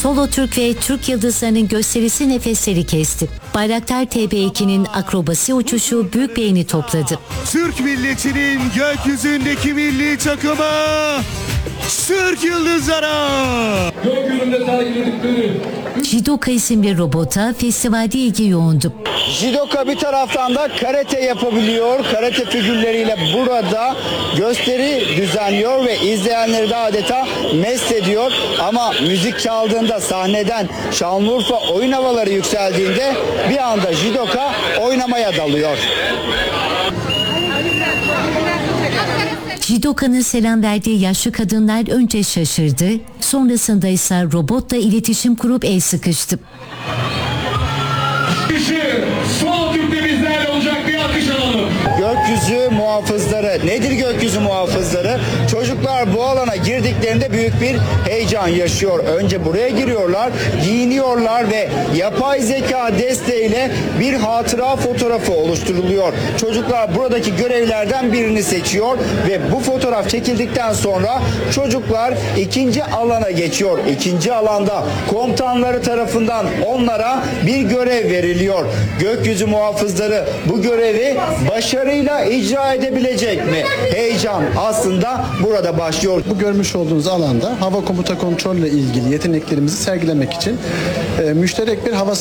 Solo Türk ve Türk yıldızlarının gösterisi nefesleri kesti. Bayraktar TB2'nin akrobasi uçuşu büyük beğeni topladı. Türk milletinin gökyüzündeki milli takımı Türk Yıldızlara. Gökyüzünde takip ettikleri Jidoka isimli robota festivalde ilgi yoğundu. Jidoka bir taraftan da karate yapabiliyor. Karate figürleriyle burada gösteri düzenliyor ve izleyenleri de adeta mest ediyor. Ama müzik çaldığında, sahneden Şanlıurfa oyun havaları yükseldiğinde bir anda Jidoka oynamaya dalıyor. Jidoka'nın selam verdiği yaşlı kadınlar önce şaşırdı, sonrasında ise robotla iletişim kurup el sıkıştı. Solo Türk'te bizlerle olacak, bir alkış alalım. Gökyüzü muhafızları. Nedir gökyüzü muhafızları? Çocuklar bu alana girdiklerinde büyük bir heyecan yaşıyor. Önce buraya giriyorlar, giyiniyorlar ve yapay zeka desteğiyle bir hatıra fotoğrafı oluşturuluyor. Çocuklar buradaki görevlerden birini seçiyor ve bu fotoğraf çekildikten sonra çocuklar ikinci alana geçiyor. İkinci alanda komutanları tarafından onlara bir görev veriliyor. Gökyüzü muhafızları bu görevi başarıyla icra edebilecek mi? Heyecan aslında burada başlıyor. Bu görmüş olduğunuz alanda hava komuta kontrolle ilgili yeteneklerimizi sergilemek için müşterek bir hava